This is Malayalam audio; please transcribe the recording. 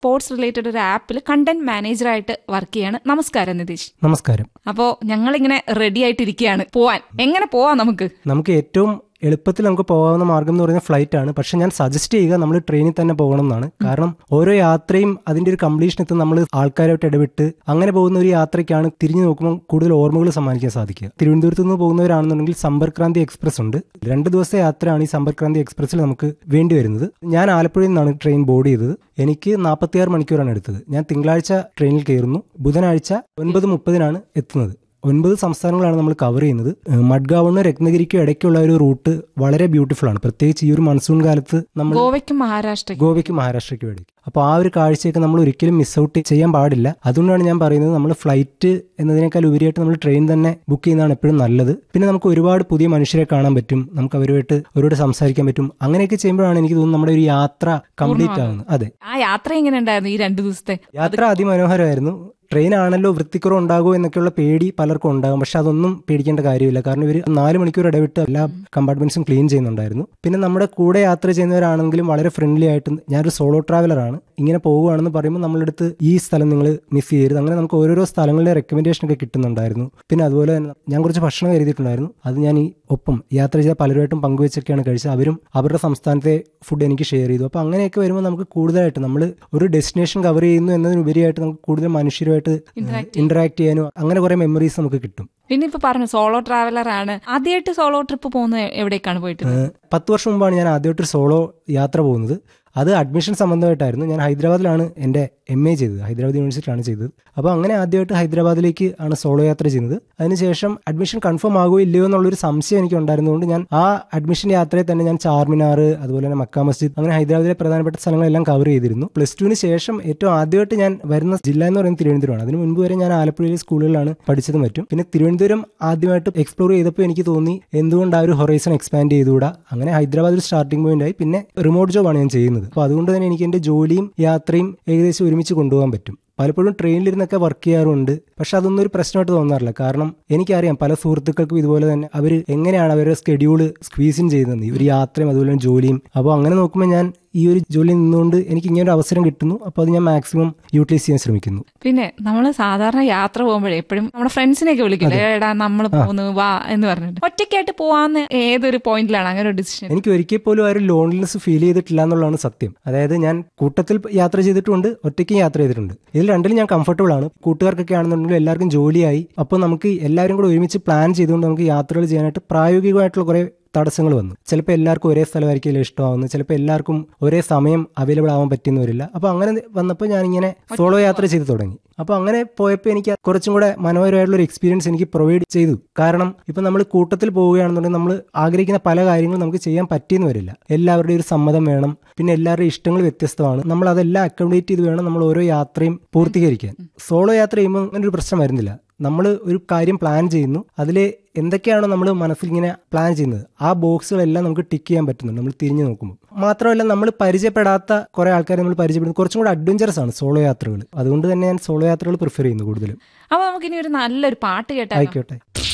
സ്പോർട്സ് റിലേറ്റഡ് ഒരു ആപ്പിൽ കണ്ടന്റ് മാനേജറായിട്ട് വർക്ക് ചെയ്യാണ്. നമസ്കാരം നിതീഷ്. നമസ്കാരം. അപ്പോ ഞങ്ങളിങ്ങനെ റെഡി ആയിട്ടിരിക്കുകയാണ് പോവാൻ. എങ്ങനെ പോവാം? നമുക്ക് ഏറ്റവും എളുപ്പത്തിൽ നമുക്ക് പോകാവുന്ന മാർഗം എന്ന് പറയുന്നത് ഫ്ലൈറ്റ് ആണ്. പക്ഷെ ഞാൻ സജസ്റ്റ് ചെയ്യുക നമ്മൾ ട്രെയിനിൽ തന്നെ പോകണം എന്നാണ്. കാരണം ഓരോ യാത്രയും അതിന്റെ ഒരു കംപ്ലീഷൻ എത്തും നമ്മൾ ആൾക്കാരായിട്ട് ഇടപെട്ട് അങ്ങനെ പോകുന്ന ഒരു യാത്രയ്ക്കാണ് തിരിഞ്ഞു നോക്കുമ്പോൾ കൂടുതൽ ഓർമ്മകൾ സമ്മാനിക്കാൻ സാധിക്കുക. തിരുവനന്തപുരത്ത് നിന്ന് പോകുന്നവരാണെന്നുണ്ടെങ്കിൽ സമ്പർക്രാന്തി എക്സ്പ്രസ് ഉണ്ട്. 2 ദിവസത്തെ യാത്രയാണ് ഈ സമ്പർക്രാന്തി എക്സ്പ്രസിൽ നമുക്ക് വേണ്ടി വരുന്നത്. ഞാൻ ആലപ്പുഴയിൽ നിന്നാണ് ട്രെയിൻ ബോർഡ് ചെയ്തത്. എനിക്ക് 46 മണിക്കൂറാണ് എടുത്തത്. ഞാൻ തിങ്കളാഴ്ച ട്രെയിനിൽ കയറുന്നു, ബുധനാഴ്ച 9:30 എത്തുന്നത്. 9 സംസ്ഥാനങ്ങളാണ് നമ്മൾ കവർ ചെയ്യുന്നത്. മഡ്ഗാവിനും രത്നഗിരിക്കും ഇടയ്ക്കുള്ള ഒരു റൂട്ട് വളരെ ബ്യൂട്ടിഫുൾ ആണ്. പ്രത്യേകിച്ച് ഈ ഒരു മൺസൂൺ കാലത്ത് നമ്മൾ ഗോവയ്ക്കും മഹാരാഷ്ട്രയ്ക്കും ഇടയ്ക്ക്. അപ്പോൾ ആ ഒരു കാഴ്ചയൊക്കെ നമ്മൾ ഒരിക്കലും മിസ് ഔട്ട് ചെയ്യാൻ പാടില്ല. അതുകൊണ്ടാണ് ഞാൻ പറയുന്നത് നമ്മൾ ഫ്ലൈറ്റ് എന്നതിനേക്കാൾ ഉപരിയായിട്ട് നമ്മൾ ട്രെയിൻ തന്നെ ബുക്ക് ചെയ്യുന്നതാണ് എപ്പോഴും നല്ലത്. പിന്നെ നമുക്ക് ഒരുപാട് പുതിയ മനുഷ്യരെ കാണാൻ പറ്റും, നമുക്ക് അവരോട് സംസാരിക്കാൻ പറ്റും. അങ്ങനെയൊക്കെ ചെയ്യുമ്പോഴാണ് എനിക്ക് തോന്നുന്നത് നമ്മുടെ ഒരു യാത്ര കംപ്ലീറ്റ് ആവുന്നത്. അതെ, ആ യാത്ര എങ്ങനെ ഉണ്ടായിരുന്നു? ഈ 2 ദിവസത്തെ യാത്ര അതിമനോഹരമായിരുന്നു. ട്രെയിൻ ആണല്ലോ, വൃത്തിക്കുറവ് ഉണ്ടാകുമോ എന്നൊക്കെയുള്ള പേടി പലർക്കും ഉണ്ടാകും. പക്ഷെ അതൊന്നും പേടിക്കേണ്ട കാര്യമില്ല. കാരണം ഇവർ 4 മണിക്കൂർ ഇടവിട്ട് എല്ലാ കമ്പാർട്ട്മെന്റ്സും ക്ലീൻ ചെയ്യുന്നുണ്ടായിരുന്നു. പിന്നെ നമ്മുടെ കൂടെ യാത്ര ചെയ്യുന്നവരാണെങ്കിലും വളരെ ഫ്രണ്ട്ലി ആയിട്ട്, ഞാനൊരു സോളോ ട്രാവലറാണ്, ഇങ്ങനെ പോകുകയാണെന്ന് പറയുമ്പോൾ നമ്മളെടുത്ത് ഈ സ്ഥലം നിങ്ങൾ മിസ് ചെയ്യരുത്, അങ്ങനെ നമുക്ക് ഓരോരോ സ്ഥലങ്ങളിലെ റെക്കമെൻഡേഷൻ ഒക്കെ കിട്ടുന്നുണ്ടായിരുന്നു. പിന്നെ അതുപോലെ തന്നെ ഞാൻ കുറച്ച് ഭക്ഷണം കരുതിയിട്ടുണ്ടായിരുന്നു. അത് ഞാൻ ഈ ഒപ്പം യാത്ര ചെയ്ത പലരുമായിട്ടും പങ്കുവെച്ചൊക്കെയാണ് കഴിച്ചത്. അവരും അവരുടെ സംസ്ഥാനത്തെ ഫുഡ് എനിക്ക് ഷെയർ ചെയ്തു. അപ്പോൾ അങ്ങനെയൊക്കെ വരുമ്പോൾ നമുക്ക് കൂടുതലായിട്ട് നമ്മൾ ഒരു ഡെസ്റ്റിനേഷൻ കവർ ചെയ്യുന്നു എന്നതിനുപരിയായിട്ട് നമുക്ക് കൂടുതൽ മനുഷ്യരുമായിട്ട് ഇന്ററാക്ട് ചെയ്യാനും അങ്ങനെ കുറെ മെമ്മറീസ് നമുക്ക് കിട്ടും. പിന്നെ ഇപ്പൊ പറഞ്ഞു സോളോ ട്രാവലർ ആണ്. ആദ്യമായിട്ട് സോളോ ട്രിപ്പ് പോകുന്നത് എവിടേക്കാണ് പോയിട്ട്? 10 വർഷം മുമ്പാണ് ഞാൻ ആദ്യമായിട്ടൊരു സോളോ യാത്ര പോകുന്നത്. അത് അഡ്മിഷൻ സംബന്ധമായിട്ടായിരുന്നു. ഞാൻ ഹൈദരാബാദിലാണ് എൻ്റെ MA ചെയ്തത്, ഹൈദരാബാദ് യൂണിവേഴ്സിറ്റിയിലാണ് ചെയ്തത്. അപ്പോൾ അങ്ങനെ ആദ്യമായിട്ട് ഹൈദരാബാദിലേക്ക് ആണ് സോളോ യാത്ര ചെയ്യുന്നത്. അതിനുശേഷം അഡ്മിഷൻ കൺഫേം ആകുമോ ഇല്ലയോ എന്നുള്ളൊരു സംശയം എനിക്ക് ഉണ്ടായിരുന്നതുകൊണ്ട് ഞാൻ ആ അഡ്മിഷൻ യാത്രയിൽ തന്നെ ഞാൻ ചാർമിനാർ, അതുപോലെ തന്നെ മക്ക മസ്ജിദ്, അങ്ങനെ ഹൈദരാബാദിലെ പ്രധാനപ്പെട്ട സ്ഥലങ്ങളെല്ലാം കവർ ചെയ്തിരുന്നു. +2 ശേഷം ഏറ്റവും ആദ്യമായിട്ട് ഞാൻ വരുന്ന ജില്ല എന്ന് പറയുന്നത് തിരുവനന്തപുരമാണ്. അതിന് മുൻപ് വരെ ഞാൻ ആലപ്പുഴയിലെ സ്കൂളുകളിലാണ് പഠിച്ചതും മറ്റും. പിന്നെ തിരുവനന്തപുരം ആദ്യമായിട്ട് എക്സ്പ്ലോർ ചെയ്തപ്പോൾ എനിക്ക് തോന്നി എന്തുകൊണ്ട് ആ ഒരു ഹൊറൈസൺ എക്സ്പാൻഡ് ചെയ്തുകൂടാ. അങ്ങനെ ഹൈദരാബാദ് ഒരു സ്റ്റാർട്ടിംഗ് പോയിന്റ് ആയി. പിന്നെ റിമോട്ട് ജോബാണ് ഞാൻ ചെയ്യുന്നത്. അപ്പോൾ അതുകൊണ്ട് തന്നെ എനിക്ക് എൻ്റെ ജോലിയും യാത്രയും ഏകദേശം ഒരുമിച്ച് കൊണ്ടുപോകാൻ പറ്റും. പലപ്പോഴും ട്രെയിനിലിരുന്നൊക്കെ വർക്ക് ചെയ്യാറുണ്ട്, പക്ഷെ അതൊന്നും ഒരു പ്രശ്നമായിട്ട് തോന്നാറില്ല. കാരണം എനിക്കറിയാം പല സുഹൃത്തുക്കൾക്കും ഇതുപോലെ തന്നെ അവർ എങ്ങനെയാണ് അവരുടെ സ്കെഡ്യൂള് സ്ക്വീസിൻ ചെയ്യുന്നത്, ഒരു യാത്രയും അതുപോലെ തന്നെ ജോലിയും. അപ്പോൾ അങ്ങനെ നോക്കുമ്പോൾ ഞാൻ ഈ ഒരു ജോലി നിന്നുകൊണ്ട് എനിക്ക് ഇങ്ങനെ ഒരു അവസരം കിട്ടുന്നു. അപ്പോൾ അത് ഞാൻ മാക്സിമം യൂട്ടിലൈസ് ചെയ്യാൻ ശ്രമിക്കുന്നു. പിന്നെ നമ്മൾ സാധാരണ യാത്ര പോകുമ്പോഴേ എപ്പോഴും നമ്മുടെ ഫ്രണ്ട്സിനെയൊക്കെ വിളിക്കില്ലേ, എടാ നമ്മൾ പോകുന്നു വാ എന്ന് പറഞ്ഞിട്ട്. ഒറ്റയ്ക്കായിട്ട് പോവാന്ന് ഏതൊരു പോയിന്റിലാണ് അങ്ങനെ ഒരു ഡിസിഷൻ? എനിക്ക് ഒരിക്കൽ പോലും ആ ഒരു ലോൺലിനെസ് ഫീൽ ചെയ്തിട്ടില്ല എന്നുള്ളതാണ് സത്യം. അതായത് ഞാൻ കൂട്ടത്തിൽ യാത്ര ചെയ്തിട്ടുണ്ട്, ഒറ്റയ്ക്ക് യാത്ര ചെയ്തിട്ടുണ്ട്. ഇതിൽ രണ്ടിലും ഞാൻ കംഫർട്ടബിൾ ആണ്. കൂട്ടുകാർക്കൊക്കെ ആണെന്നുണ്ടെങ്കിൽ എല്ലാവർക്കും ജോലിയായി. അപ്പോൾ നമുക്ക് എല്ലാവരും കൂടെ ഒരുമിച്ച് പ്ലാൻ ചെയ്തുകൊണ്ട് നമുക്ക് യാത്രകൾ ചെയ്യാനായിട്ട് പ്രായോഗികമായിട്ടുള്ള കുറേ തടസ്സങ്ങൾ വന്നു. ചിലപ്പോൾ എല്ലാവർക്കും ഒരേ സ്ഥലമായിരിക്കും ഇഷ്ടമാവുന്നത്, ചിലപ്പോൾ എല്ലാവർക്കും ഒരേ സമയം അവൈലബിൾ ആവാൻ പറ്റുന്ന വരില്ല. അപ്പോൾ അങ്ങനെ വന്നപ്പോൾ ഞാനിങ്ങനെ സോളോ യാത്ര ചെയ്ത് തുടങ്ങി. അപ്പോൾ അങ്ങനെ പോയപ്പോൾ എനിക്ക് കുറച്ചും കൂടെ മനോഹരമായിട്ടുള്ള ഒരു എക്സ്പീരിയൻസ് എനിക്ക് പ്രൊവൈഡ് ചെയ്തു. കാരണം ഇപ്പം നമ്മൾ കൂട്ടത്തിൽ പോവുകയാണെന്നുണ്ടെങ്കിൽ നമ്മൾ ആഗ്രഹിക്കുന്ന പല കാര്യങ്ങളും നമുക്ക് ചെയ്യാൻ പറ്റിയെന്ന് വരില്ല. എല്ലാവരുടെയും ഒരു സമ്മതം വേണം. പിന്നെ എല്ലാവരുടെയും ഇഷ്ടങ്ങൾ വ്യത്യസ്തമാണ്. നമ്മൾ അതെല്ലാം അക്കോമഡേറ്റ് ചെയ്ത് വേണം നമ്മൾ ഓരോ യാത്രയും പൂർത്തീകരിക്കാൻ. സോളോ യാത്ര ചെയ്യുമ്പോൾ അങ്ങനെ ഒരു പ്രശ്നം വരുന്നില്ല. നമ്മൾ ഒരു കാര്യം പ്ലാൻ ചെയ്യുന്നു, അതിൽ എന്തൊക്കെയാണോ നമ്മൾ മനസ്സിൽ ഇങ്ങനെ പ്ലാൻ ചെയ്യുന്നത് ആ ബോക്സുകളെല്ലാം നമുക്ക് ടിക്ക് ചെയ്യാൻ പറ്റുന്നുണ്ട് നമ്മൾ തിരിഞ്ഞു നോക്കുമ്പോൾ. മാത്രമല്ല നമ്മൾ പരിചയപ്പെടാത്ത കുറെ ആൾക്കാരെ നമ്മൾ പരിചയപ്പെടുന്നത് കുറച്ചും കൂടെ അഡ്വഞ്ചറസ് ആണ് സോളോ യാത്രകൾ. അതുകൊണ്ട് തന്നെ ഞാൻ സോളോ യാത്രകൾ പ്രിഫർ ചെയ്യുന്നു കൂടുതലും. അപ്പോൾ നമുക്കിനി ഒരു നല്ലൊരു പാട്ട് കേട്ടാൽ? ആയിക്കോട്ടെ.